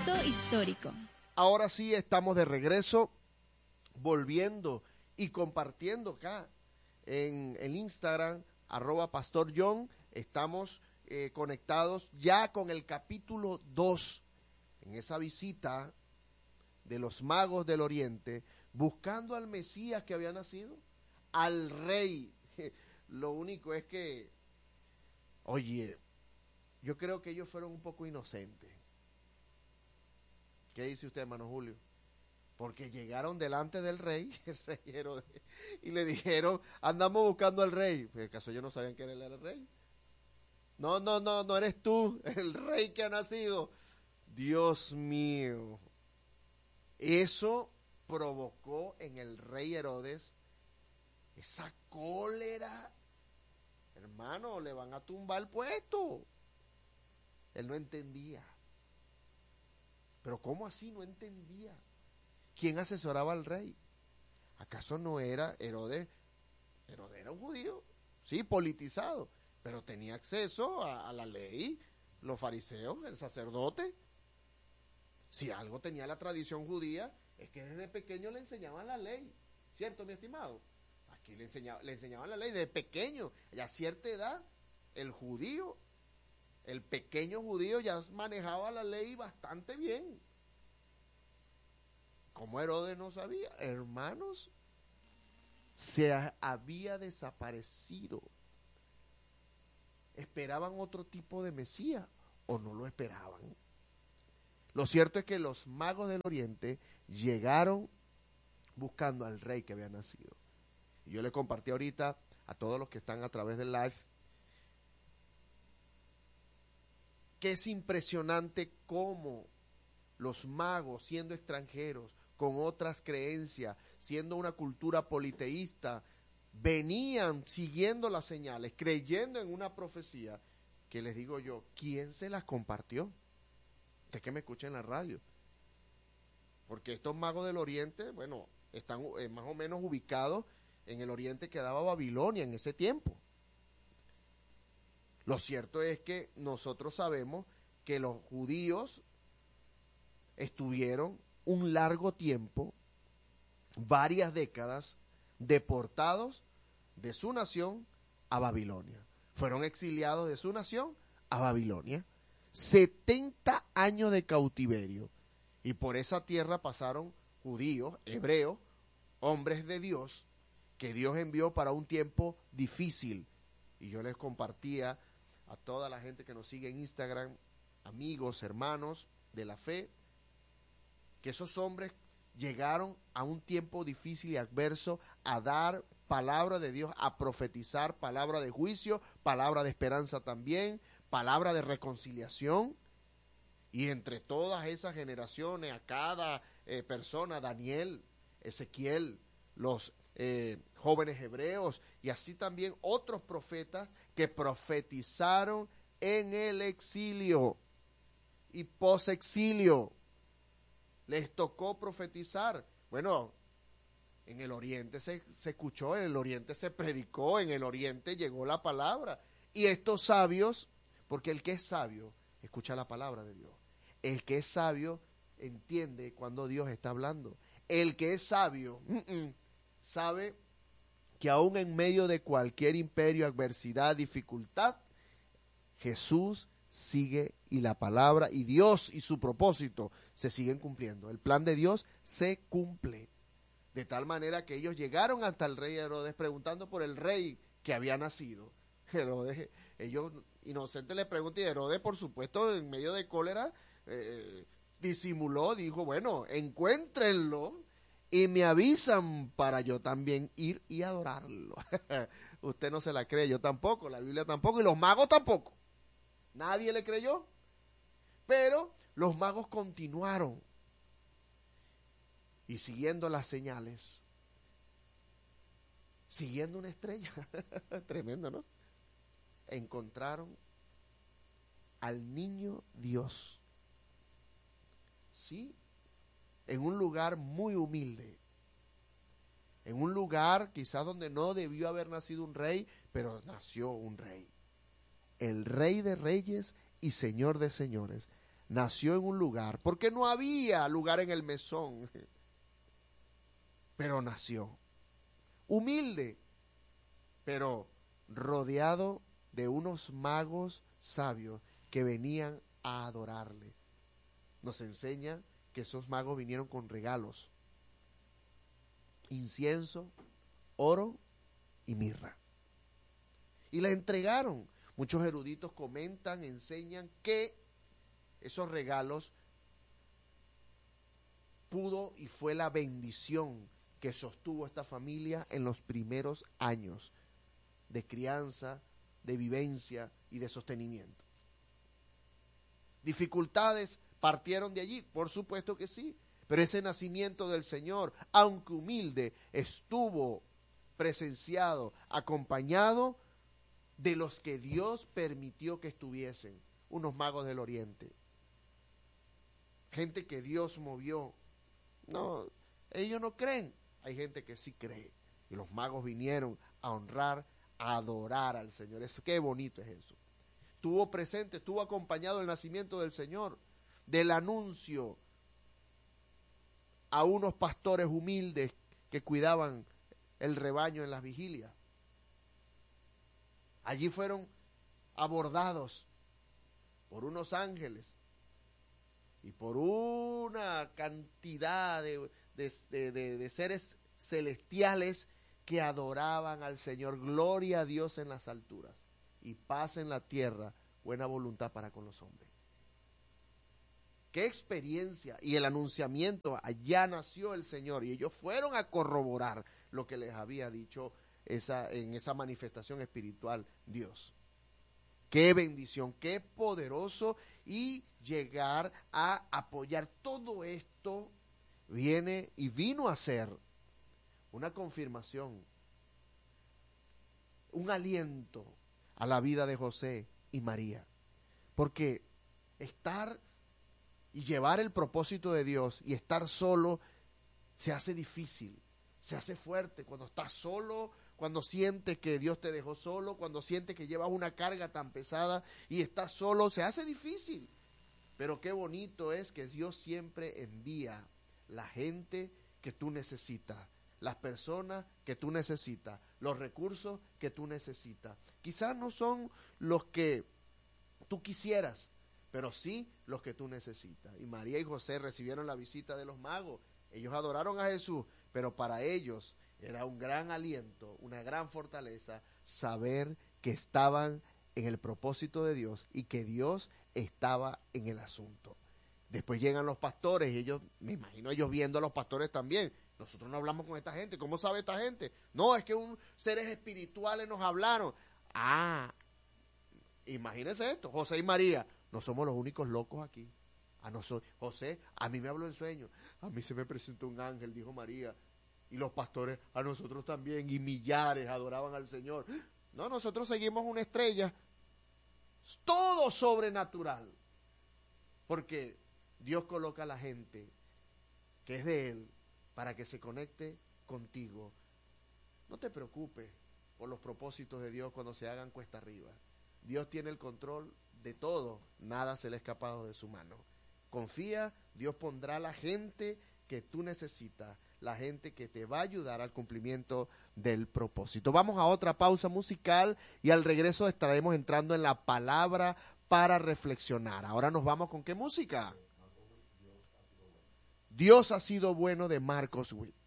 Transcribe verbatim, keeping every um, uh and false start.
Momento histórico. Ahora sí estamos de regreso, volviendo y compartiendo acá en el Instagram, arroba Pastor John. Estamos eh, conectados ya con el capítulo dos, en esa visita de los magos del Oriente, buscando al Mesías que había nacido, al rey. Lo único es que, oye, yo creo que ellos fueron un poco inocentes. ¿Qué dice usted, hermano Julio? Porque llegaron delante del rey, el rey Herodes, y le dijeron, andamos buscando al rey. ¿En acaso ellos no sabían que él era el rey? No, no, no, no eres tú, el rey que ha nacido. Dios mío. Eso provocó en el rey Herodes esa cólera. Hermano, le van a tumbar el puesto. Él no entendía. Pero ¿cómo así no entendía? ¿Quién asesoraba al rey? ¿Acaso no era Herodes? Herodes era un judío, sí, politizado, pero tenía acceso a, a la ley, los fariseos, el sacerdote. Si algo tenía la tradición judía, es que desde pequeño le enseñaban la ley, ¿cierto, mi estimado? Aquí le, enseñaba, le enseñaban la ley desde pequeño, y a cierta edad, el judío, el pequeño judío ya manejaba la ley bastante bien. Como Herodes no sabía, hermanos, se ha, había desaparecido. ¿Esperaban otro tipo de Mesías o no lo esperaban? Lo cierto es que los magos del Oriente llegaron buscando al rey que había nacido. Y yo le compartí ahorita a todos los que están a través del live que es impresionante cómo los magos, siendo extranjeros, con otras creencias, siendo una cultura politeísta, venían siguiendo las señales, creyendo en una profecía, que les digo yo, ¿quién se las compartió? Usted que me escucha en la radio. Porque estos magos del Oriente, bueno, están eh, más o menos ubicados en el Oriente que daba Babilonia en ese tiempo. Lo cierto es que nosotros sabemos que los judíos estuvieron un largo tiempo, varias décadas, deportados de su nación a Babilonia. Fueron exiliados de su nación a Babilonia. setenta años de cautiverio. Y por esa tierra pasaron judíos, hebreos, hombres de Dios, que Dios envió para un tiempo difícil. Y yo les compartía a toda la gente que nos sigue en Instagram, amigos, hermanos de la fe, que esos hombres llegaron a un tiempo difícil y adverso a dar palabra de Dios, a profetizar palabra de juicio, palabra de esperanza también, palabra de reconciliación. Y entre todas esas generaciones, a cada eh, persona, Daniel, Ezequiel, los eh, jóvenes hebreos y así también otros profetas que profetizaron en el exilio y posexilio. Les tocó profetizar. Bueno, en el Oriente se, se escuchó, en el Oriente se predicó, en el Oriente llegó la palabra. Y estos sabios, porque el que es sabio escucha la palabra de Dios. El que es sabio entiende cuando Dios está hablando. El que es sabio mm, mm, sabe que aún en medio de cualquier imperio, adversidad, dificultad, Jesús sigue y la palabra y Dios y su propósito se siguen cumpliendo. El plan de Dios se cumple. De tal manera que ellos llegaron hasta el rey Herodes preguntando por el rey que había nacido. Herodes, ellos inocentes le preguntan y Herodes, por supuesto, en medio de cólera, eh, disimuló, dijo, bueno, encuéntrenlo y me avisan para yo también ir y adorarlo. Usted no se la cree, yo tampoco, la Biblia tampoco y los magos tampoco. Nadie le creyó, pero los magos continuaron y siguiendo las señales, siguiendo una estrella, tremendo, ¿no? Encontraron al niño Dios, ¿sí? En un lugar muy humilde, en un lugar quizás donde no debió haber nacido un rey, pero nació un rey. El Rey de Reyes y Señor de Señores, nació en un lugar, porque no había lugar en el mesón, pero nació. Humilde, pero rodeado de unos magos sabios que venían a adorarle. Nos enseña que esos magos vinieron con regalos: incienso, oro y mirra. Y la entregaron. Muchos eruditos comentan, enseñan que esos regalos pudo y fue la bendición que sostuvo esta familia en los primeros años de crianza, de vivencia y de sostenimiento. ¿Dificultades partieron de allí? Por supuesto que sí, pero ese nacimiento del Señor, aunque humilde, estuvo presenciado, acompañado de los que Dios permitió que estuviesen, unos magos del Oriente, gente que Dios movió. No, ellos no creen, hay gente que sí cree, y los magos vinieron a honrar, a adorar al Señor. Eso, qué bonito es eso. Estuvo presente, estuvo acompañado el nacimiento del Señor, del anuncio a unos pastores humildes que cuidaban el rebaño en las vigilias. Allí fueron abordados por unos ángeles y por una cantidad de, de, de, de seres celestiales que adoraban al Señor. Gloria a Dios en las alturas y paz en la tierra, buena voluntad para con los hombres. Qué experiencia. Y el anunciamiento, allá nació el Señor y ellos fueron a corroborar lo que les había dicho esa, en esa manifestación espiritual Dios. Qué bendición, qué poderoso. Y llegar a apoyar todo esto viene y vino a ser una confirmación, un aliento a la vida de José y María, porque estar y llevar el propósito de Dios y estar solo se hace difícil, se hace fuerte. Cuando estás solo, cuando sientes que Dios te dejó solo, cuando sientes que llevas una carga tan pesada y estás solo, se hace difícil. Pero qué bonito es que Dios siempre envía la gente que tú necesitas, las personas que tú necesitas, los recursos que tú necesitas. Quizás no son los que tú quisieras, pero sí los que tú necesitas. Y María y José recibieron la visita de los magos. Ellos adoraron a Jesús, pero para ellos era un gran aliento, una gran fortaleza saber que estaban en el propósito de Dios y que Dios estaba en el asunto. Después llegan los pastores y ellos, me imagino ellos viendo a los pastores también. Nosotros no hablamos con esta gente. ¿Cómo sabe esta gente? No, es que un seres espirituales nos hablaron. Ah, imagínense esto, José y María, no somos los únicos locos aquí. A nosotros, José, a mí me habló en sueño, a mí se me presentó un ángel, dijo María, y los pastores a nosotros también, y millares adoraban al Señor. No, nosotros seguimos una estrella, todo sobrenatural, porque Dios coloca a la gente que es de Él para que se conecte contigo. No te preocupes por los propósitos de Dios cuando se hagan cuesta arriba. Dios tiene el control de todo, nada se le ha escapado de su mano. Confía, Dios pondrá la gente que tú necesitas, la gente que te va a ayudar al cumplimiento del propósito. Vamos a otra pausa musical y al regreso estaremos entrando en la palabra para reflexionar. Ahora nos vamos con ¿qué música? Dios ha sido bueno de Marcos Witt.